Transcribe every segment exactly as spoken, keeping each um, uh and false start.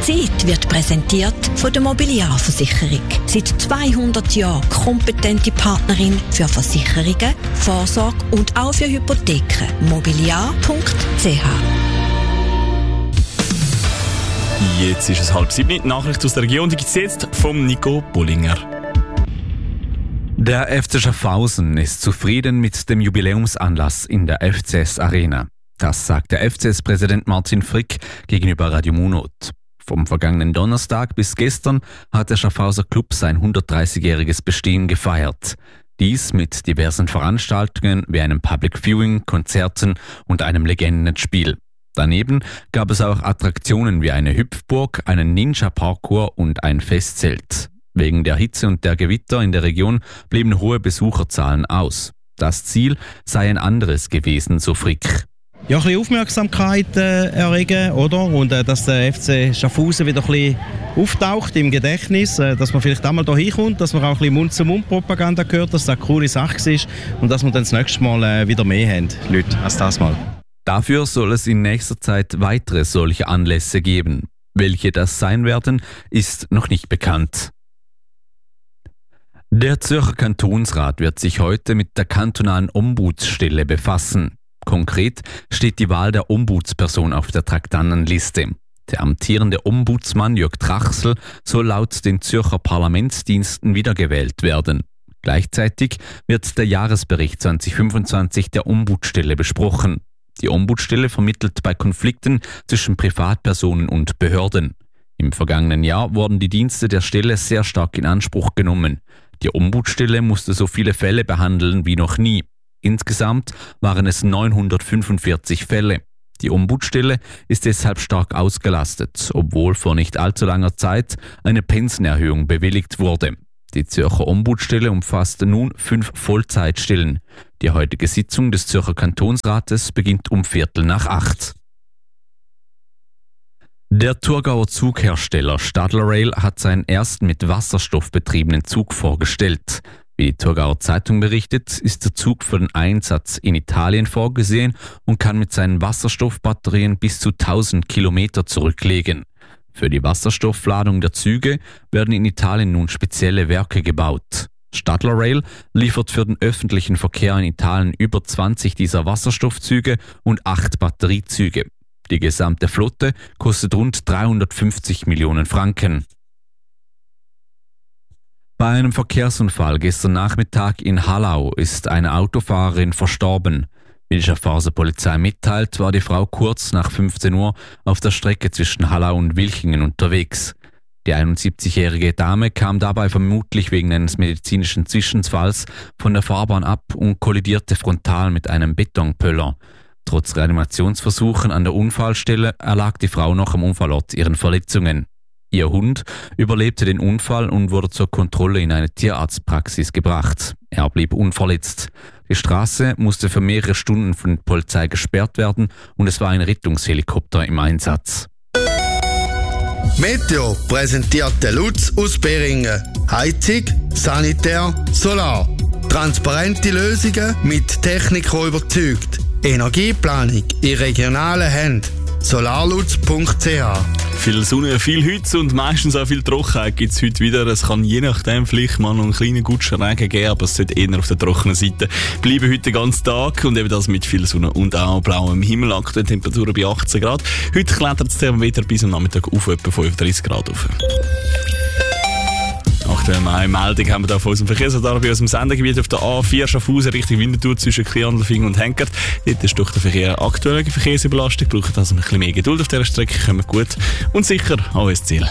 Zeit wird präsentiert von der Mobiliarversicherung. Seit zweihundert Jahren kompetente Partnerin für Versicherungen, Vorsorge und auch für Hypotheken. mobiliar punkt c h. Jetzt ist es halb sieben. Nachricht aus der Region, die gibt es jetzt vom Nico Bullinger. Der F C Schaffhausen ist zufrieden mit dem Jubiläumsanlass in der F C S Arena. Das sagt der F C S-Präsident Martin Frick gegenüber Radio Munot. Vom vergangenen Donnerstag bis gestern hat der Schaffhauser Club sein hundertdreißigjähriges Bestehen gefeiert. Dies mit diversen Veranstaltungen wie einem Public Viewing, Konzerten und einem Legendenspiel. Daneben gab es auch Attraktionen wie eine Hüpfburg, einen Ninja-Parkour und ein Festzelt. Wegen der Hitze und der Gewitter in der Region blieben hohe Besucherzahlen aus. Das Ziel sei ein anderes gewesen, so Frick. Ja, ein bisschen Aufmerksamkeit äh, erregen, oder? Und äh, dass der F C Schaffhausen wieder ein bisschen auftaucht im Gedächtnis, äh, dass man vielleicht einmal hier hinkommt, dass man auch ein bisschen Mund-zu-Mund-Propaganda hört, dass das eine coole Sache ist und dass wir dann das nächste Mal äh, wieder mehr haben, Leute, als das Mal. Dafür soll es in nächster Zeit weitere solche Anlässe geben. Welche das sein werden, ist noch nicht bekannt. Der Zürcher Kantonsrat wird sich heute mit der kantonalen Ombudsstelle befassen. Konkret steht die Wahl der Ombudsperson auf der Traktandenliste. Der amtierende Ombudsmann Jörg Trachsel soll laut den Zürcher Parlamentsdiensten wiedergewählt werden. Gleichzeitig wird der Jahresbericht zwanzig fünfundzwanzig der Ombudsstelle besprochen. Die Ombudsstelle vermittelt bei Konflikten zwischen Privatpersonen und Behörden. Im vergangenen Jahr wurden die Dienste der Stelle sehr stark in Anspruch genommen. Die Ombudsstelle musste so viele Fälle behandeln wie noch nie. Insgesamt waren es neunhundertfünfundvierzig Fälle. Die Ombudsstelle ist deshalb stark ausgelastet, obwohl vor nicht allzu langer Zeit eine Pensenerhöhung bewilligt wurde. Die Zürcher Ombudsstelle umfasst nun fünf Vollzeitstellen. Die heutige Sitzung des Zürcher Kantonsrates beginnt um Viertel nach acht. Der Thurgauer Zughersteller Stadler Rail hat seinen ersten mit Wasserstoff betriebenen Zug vorgestellt. Wie die Thurgauer Zeitung berichtet, ist der Zug für den Einsatz in Italien vorgesehen und kann mit seinen Wasserstoffbatterien bis zu tausend Kilometer zurücklegen. Für die Wasserstoffladung der Züge werden in Italien nun spezielle Werke gebaut. Stadler Rail liefert für den öffentlichen Verkehr in Italien über zwanzig dieser Wasserstoffzüge und acht Batteriezüge. Die gesamte Flotte kostet rund dreihundertfünfzig Millionen Franken. Bei einem Verkehrsunfall gestern Nachmittag in Hallau ist eine Autofahrerin verstorben. Wie die Schaffhauser Polizei mitteilt, war die Frau kurz nach fünfzehn Uhr auf der Strecke zwischen Hallau und Wilchingen unterwegs. Die einundsiebzigjährige Dame kam dabei vermutlich wegen eines medizinischen Zwischenfalls von der Fahrbahn ab und kollidierte frontal mit einem Betonpöller. Trotz Reanimationsversuchen an der Unfallstelle erlag die Frau noch am Unfallort ihren Verletzungen. Ihr Hund überlebte den Unfall und wurde zur Kontrolle in eine Tierarztpraxis gebracht. Er blieb unverletzt. Die Straße musste für mehrere Stunden von der Polizei gesperrt werden und es war ein Rettungshelikopter im Einsatz. Meteo präsentiert der Lutz aus Beringen. Heizung, Sanitär, Solar. Transparente Lösungen mit Technik, die überzeugt. Energieplanung in regionalen Händen. solarlutz punkt c h. Viel Sonne, viel Hitze und meistens auch viel Trockenheit gibt es heute wieder. Es kann je nachdem vielleicht mal noch einen kleinen Gutschenregen geben, aber es sollte eher auf der trockenen Seite bleiben heute den ganzen Tag. Und eben das mit viel Sonne und auch blauem Himmel. Aktuelle Temperaturen bei achtzehn Grad. Heute klettert das Thermometer bis am Nachmittag auf etwa fünfunddreißig Grad auf. Aktuelle Meldung haben wir da von unserem Verkehrsradar bei unserem Sendegebiet auf der A vier Schaffhausen Richtung Winterthur zwischen Kriandelfingen und Henkert. Dort ist durch den Verkehr aktuelle Verkehrsüberlastung. Braucht also ein bisschen mehr Geduld auf dieser Strecke. Kommen gut und sicher an unser Ziel.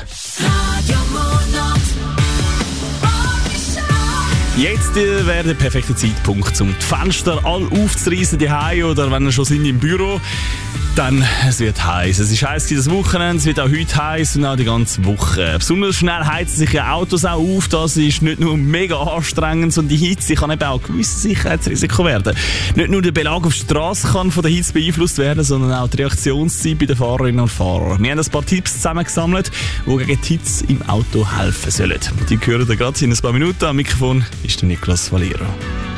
Jetzt äh, wäre der perfekte Zeitpunkt, um die Fenster alle aufzureißen, die Hause oder wenn ihr schon sind im Büro. Dann, es wird heiß. Es ist heiß das Wochenende, es wird auch heute heiß und auch die ganze Woche. Besonders schnell heizen sich ja Autos auch auf. Das ist nicht nur mega anstrengend, sondern die Hitze kann eben auch ein gewisses Sicherheitsrisiko werden. Nicht nur der Belag auf der Straße kann von der Hitze beeinflusst werden, sondern auch die Reaktionszeit bei den Fahrerinnen und Fahrern. Wir haben ein paar Tipps zusammengesammelt, die gegen die Hitze im Auto helfen sollen. Die hören ihr gerade in ein paar Minuten. Am Mikrofon ist der Nicolas Valero.